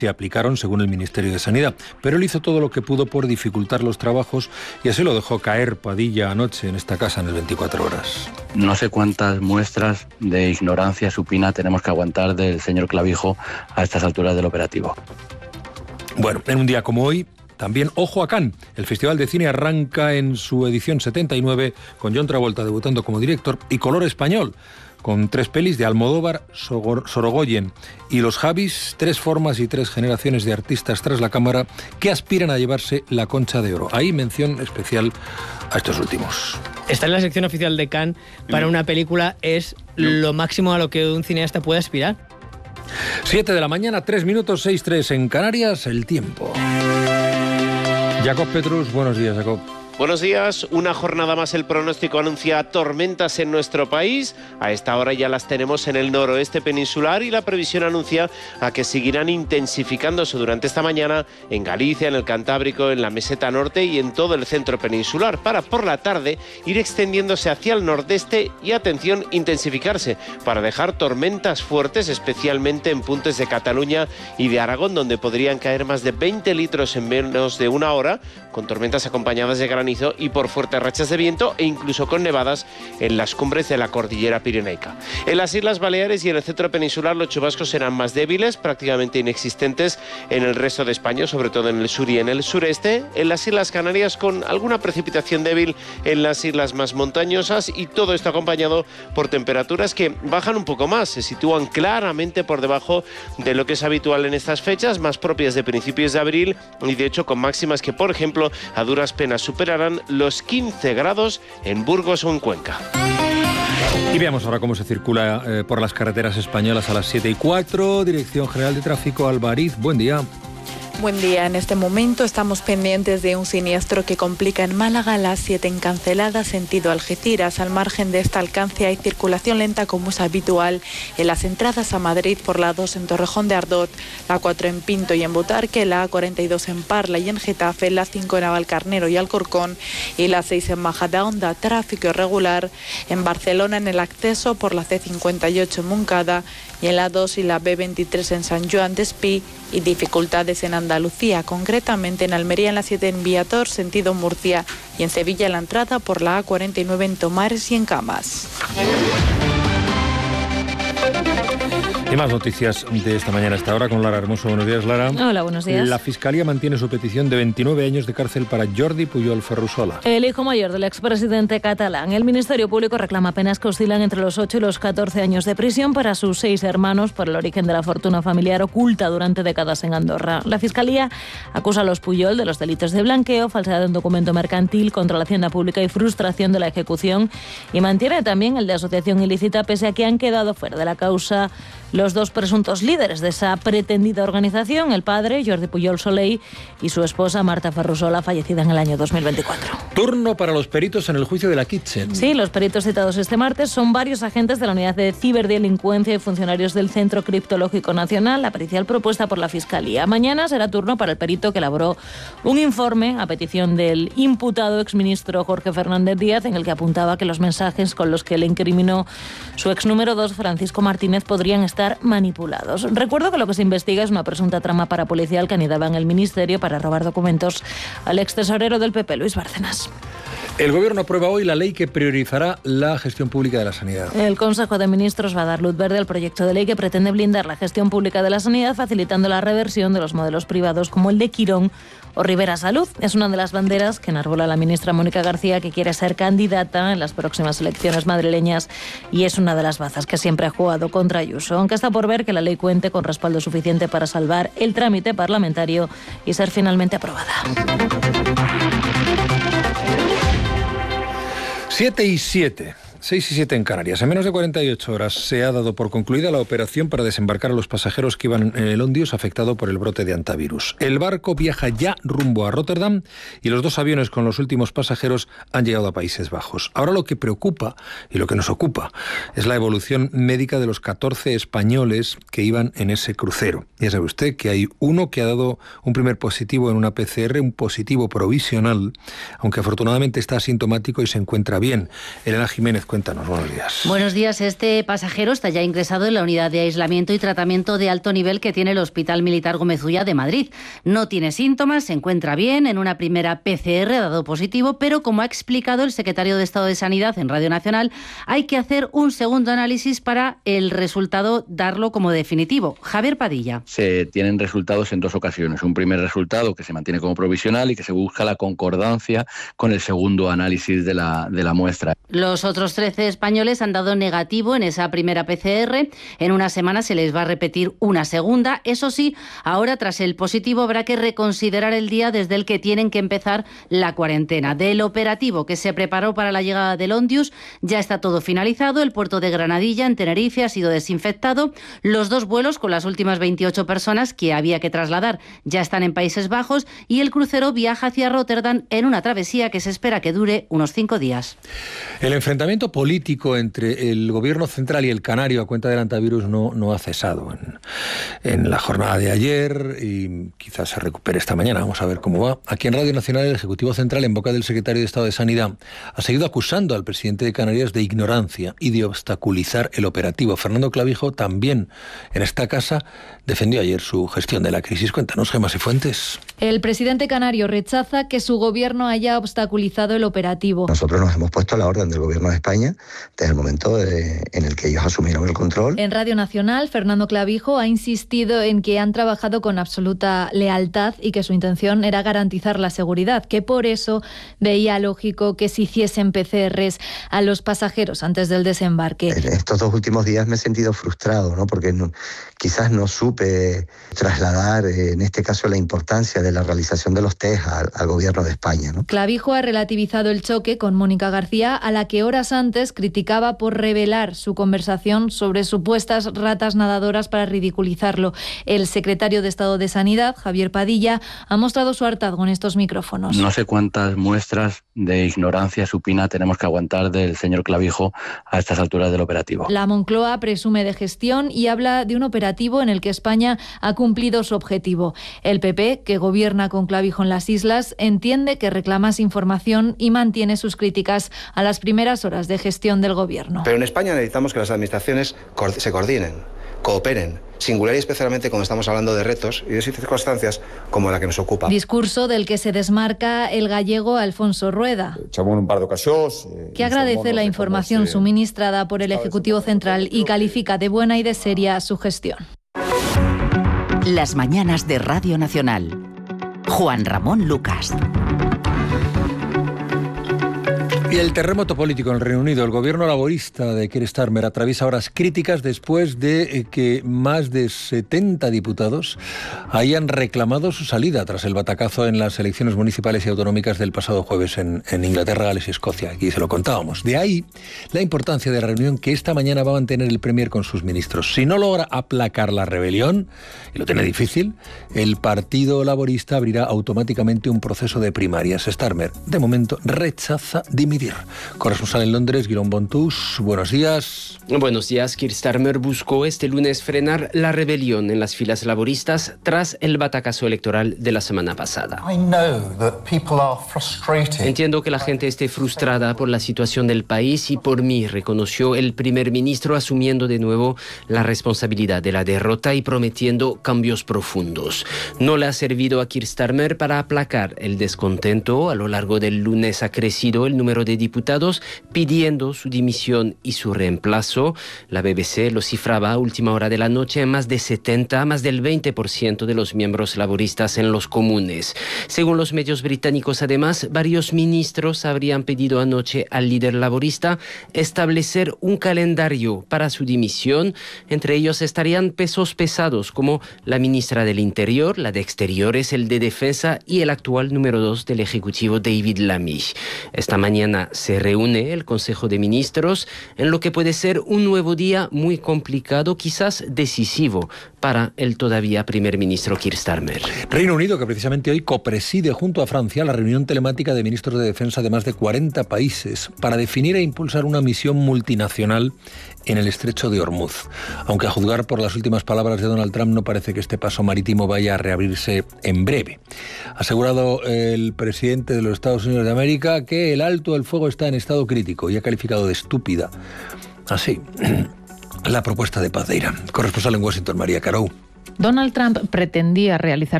se aplicaron según el Ministerio de Sanidad, pero él hizo todo lo que pudo por dificultar los trabajos y así lo dejó caer Padilla anoche en esta casa en el 24 horas. No sé cuántas muestras de ignorancia supina tenemos que aguantar del señor Clavijo a estas alturas del operativo. Bueno, en un día como hoy, también ojo a Cannes. El Festival de Cine arranca en su edición 79 con John Travolta debutando como director y Color Español, con 3 pelis de Almodóvar, Sorogoyen y Los Javis, 3 formas y 3 generaciones de artistas tras la cámara que aspiran a llevarse la Concha de Oro. Ahí mención especial a estos últimos. Estar en la sección oficial de Cannes para una película es lo máximo a lo que un cineasta puede aspirar. 7 de la mañana, 3 minutos, 6:03 en Canarias, el tiempo. Jacob Petrus, buenos días, Jacob. Buenos días, una jornada más el pronóstico anuncia tormentas en nuestro país. A esta hora ya las tenemos en el noroeste peninsular y la previsión anuncia a que seguirán intensificándose durante esta mañana en Galicia, en el Cantábrico, en la meseta norte y en todo el centro peninsular, para por la tarde ir extendiéndose hacia el nordeste y, atención, intensificarse para dejar tormentas fuertes, especialmente en puntos de Cataluña y de Aragón, donde podrían caer más de 20 litros en menos de una hora, con tormentas acompañadas de granizo y por fuertes rachas de viento e incluso con nevadas en las cumbres de la cordillera pirenaica. En las Islas Baleares y en el centro peninsular los chubascos serán más débiles, prácticamente inexistentes en el resto de España, sobre todo en el sur y en el sureste. En las Islas Canarias con alguna precipitación débil en las islas más montañosas, y todo esto acompañado por temperaturas que bajan un poco más, se sitúan claramente por debajo de lo que es habitual en estas fechas, más propias de principios de abril, y de hecho con máximas que, por ejemplo, a duras penas superarán los 15 grados en Burgos o en Cuenca. Y veamos ahora cómo se circula por las carreteras españolas a las 7:04. Dirección General de Tráfico, Alvariz, buen día. Buen día. En este momento estamos pendientes de un siniestro que complica en Málaga la 7 en Cancelada, sentido Algeciras. Al margen de este alcance hay circulación lenta como es habitual en las entradas a Madrid por la 2 en Torrejón de Ardot, la 4 en Pinto y en Butarque, la A42 en Parla y en Getafe, la 5 en Navalcarnero y Alcorcón y la 6 en Majadahonda. Tráfico irregular en Barcelona en el acceso por la C58 en Moncada y en la 2 y la B23 en San Joan de Espí, y dificultades en Andalucía, concretamente en Almería en la 7 en Viator, sentido Murcia, y en Sevilla en la entrada por la A49 en Tomares y en Camas. Y más noticias de esta mañana hasta ahora con Lara Hermoso. Buenos días, Lara. Hola, buenos días. La Fiscalía mantiene su petición de 29 años de cárcel para Jordi Pujol Ferrusola. El hijo mayor del expresidente catalán. El Ministerio Público reclama penas que oscilan entre los 8 y los 14 años de prisión para sus 6 hermanos por el origen de la fortuna familiar oculta durante décadas en Andorra. La Fiscalía acusa a los Pujol de los delitos de blanqueo, falsedad de un documento mercantil contra la hacienda pública y frustración de la ejecución, y mantiene también el de asociación ilícita, pese a que han quedado fuera de la causa los 2 presuntos líderes de esa pretendida organización, el padre, Jordi Pujol Soley, y su esposa, Marta Ferrusola, fallecida en el año 2024. Turno para los peritos en el juicio de la Kitchen. Sí, los peritos citados este martes son varios agentes de la Unidad de Ciberdelincuencia y funcionarios del Centro Criptológico Nacional, la pericial propuesta por la Fiscalía. Mañana será turno para el perito que elaboró un informe a petición del imputado exministro Jorge Fernández Díaz, en el que apuntaba que los mensajes con los que le incriminó su ex número 2, Francisco Martínez, podrían estar manipulados. Recuerdo que lo que se investiga es una presunta trama parapolicial que anidaba en el Ministerio para robar documentos al ex tesorero del PP, Luis Bárcenas. El Gobierno aprueba hoy la ley que priorizará la gestión pública de la sanidad. El Consejo de Ministros va a dar luz verde al proyecto de ley que pretende blindar la gestión pública de la sanidad, facilitando la reversión de los modelos privados como el de Quirón o Rivera Salud. Es una de las banderas que enarbola la ministra Mónica García, que quiere ser candidata en las próximas elecciones madrileñas, y es una de las bazas que siempre ha jugado contra Ayuso, aunque está por ver que la ley cuente con respaldo suficiente para salvar el trámite parlamentario y ser finalmente aprobada. 7:07. 6:07 en Canarias. En menos de 48 horas se ha dado por concluida la operación para desembarcar a los pasajeros que iban en el Ondios afectado por el brote de hantavirus. El barco viaja ya rumbo a Rotterdam y los 2 aviones con los últimos pasajeros han llegado a Países Bajos. Ahora lo que preocupa y lo que nos ocupa es la evolución médica de los 14 españoles que iban en ese crucero. Ya sabe usted que hay uno que ha dado un primer positivo en una PCR, un positivo provisional, aunque afortunadamente está asintomático y se encuentra bien. Elena Jiménez, Cuéntanos, buenos días. Buenos días. Este pasajero está ya ingresado en la unidad de aislamiento y tratamiento de alto nivel que tiene el Hospital Militar Gómez Ulla de Madrid. No tiene síntomas, se encuentra bien, en una primera PCR ha dado positivo, pero como ha explicado el secretario de Estado de Sanidad en Radio Nacional, hay que hacer un segundo análisis para el resultado darlo como definitivo. Javier Padilla. Se tienen resultados en 2 ocasiones. Un primer resultado que se mantiene como provisional y que se busca la concordancia con el segundo análisis de la muestra. Los otros 13 españoles han dado negativo en esa primera PCR. En una semana se les va a repetir una segunda. Eso sí, ahora tras el positivo habrá que reconsiderar el día desde el que tienen que empezar la cuarentena. Del operativo que se preparó para la llegada del Ondius ya está todo finalizado. El puerto de Granadilla, en Tenerife, ha sido desinfectado. Los 2 vuelos con las últimas 28 personas que había que trasladar ya están en Países Bajos y el crucero viaja hacia Rotterdam en una travesía que se espera que dure unos 5 días. El enfrentamiento político entre el gobierno central y el canario a cuenta del antivirus no ha cesado en la jornada de ayer y quizás se recupere esta mañana. Vamos a ver cómo va. Aquí en Radio Nacional, el Ejecutivo Central, en boca del secretario de Estado de Sanidad, ha seguido acusando al presidente de Canarias de ignorancia y de obstaculizar el operativo. Fernando Clavijo, también en esta casa, defendió ayer su gestión de la crisis. Cuéntanos, Gemma Cifuentes. El presidente canario rechaza que su gobierno haya obstaculizado el operativo. Nosotros nos hemos puesto a la orden del gobierno de España desde el momento en el que ellos asumieron el control. En Radio Nacional, Fernando Clavijo ha insistido en que han trabajado con absoluta lealtad y que su intención era garantizar la seguridad, que por eso veía lógico que se hiciesen PCRs a los pasajeros antes del desembarque. En estos 2 últimos días me he sentido frustrado, ¿no? Porque quizás no supe trasladar, en este caso, la importancia de la realización de los test al gobierno de España, ¿no? Clavijo ha relativizado el choque con Mónica García, a la que horas antes criticaba por revelar su conversación sobre supuestas ratas nadadoras para ridiculizarlo. El secretario de Estado de Sanidad, Javier Padilla, ha mostrado su hartazgo en estos micrófonos. No sé cuántas muestras de ignorancia supina tenemos que aguantar del señor Clavijo a estas alturas del operativo. La Moncloa presume de gestión y habla de un operativo en el que España ha cumplido su objetivo. El PP, que gobierna con Clavijo en las islas, entiende que reclama información y mantiene sus críticas a las primeras horas de gestión del gobierno. Pero en España necesitamos que las administraciones se coordinen, cooperen, singular y especialmente cuando estamos hablando de retos y de circunstancias como la que nos ocupa. Discurso del que se desmarca el gallego Alfonso Rueda, que agradece la información suministrada por el Ejecutivo Central y califica de buena y de seria su gestión. Las mañanas de Radio Nacional. Juan Ramón Lucas. Y el terremoto político en el Reino Unido. El gobierno laborista de Keir Starmer atraviesa horas críticas después de que más de 70 diputados hayan reclamado su salida tras el batacazo en las elecciones municipales y autonómicas del pasado jueves en Inglaterra, Gales y Escocia. Aquí se lo contábamos. De ahí la importancia de la reunión que esta mañana va a mantener el Premier con sus ministros. Si no logra aplacar la rebelión, y lo tiene difícil, el Partido Laborista abrirá automáticamente un proceso de primarias. Starmer, de momento, rechaza dimitir. Corresponsal en Londres, Guillaume Bontous, buenos días. Buenos días. Keir Starmer buscó este lunes frenar la rebelión en las filas laboristas tras el batacazo electoral de la semana pasada. Entiendo que la gente esté frustrada por la situación del país y por mí, reconoció el primer ministro, asumiendo de nuevo la responsabilidad de la derrota y prometiendo cambios profundos. No le ha servido a Keir Starmer para aplacar el descontento. A lo largo del lunes ha crecido el número de diputados pidiendo su dimisión y su reemplazo. La BBC lo cifraba a última hora de la noche en más de 70, más del 20% de los miembros laboristas en los comunes. Según los medios británicos, además, varios ministros habrían pedido anoche al líder laborista establecer un calendario para su dimisión. Entre ellos estarían pesos pesados como la ministra del Interior, la de Exteriores, el de Defensa y el actual número 2 del Ejecutivo, David Lammy. Esta mañana se reúne el Consejo de Ministros en lo que puede ser un nuevo día muy complicado, quizás decisivo para el todavía primer ministro Keir Starmer. Reino Unido, que precisamente hoy copreside junto a Francia la reunión telemática de ministros de defensa de más de 40 países para definir e impulsar una misión multinacional en el estrecho de Hormuz. Aunque a juzgar por las últimas palabras de Donald Trump no parece que este paso marítimo vaya a reabrirse en breve. Ha asegurado el presidente de los Estados Unidos de América que el alto el fuego está en estado crítico y ha calificado de estúpida así la propuesta de paz de Irán. Corresponsal en Washington, María Carou. Donald Trump pretendía realizar